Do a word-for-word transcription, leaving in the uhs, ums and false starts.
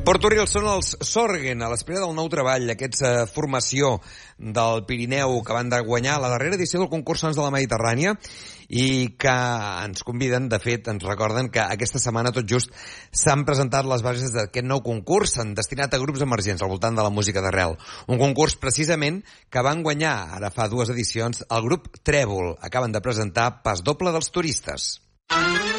Portoril són els Sorgen, a l'espera del nou treball, aquesta formació del Pirineu que van de guanyar la darrera edició del concurs Sons de la Mediterrània i que ens conviden, de fet, ens recorden que aquesta setmana tot just s'han presentat les bases d'aquest nou concurs, s'han destinat a grups emergents al voltant de la música d'arrel. Un concurs, precisament, que van guanyar, ara fa dues edicions, el grup Trèvol. Acaben de presentar Pas doble dels turistes.